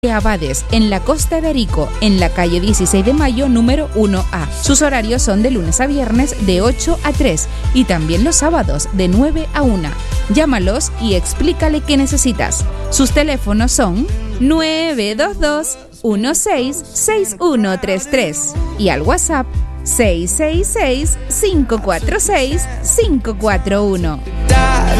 Abades, en la Costa de Arico, en la calle 16 de Mayo, número 1A. Sus horarios son de lunes a viernes de 8 a 3 y también los sábados de 9 a 1. Llámalos y explícale qué necesitas. Sus teléfonos son 922-166133 y al WhatsApp 666-546-541.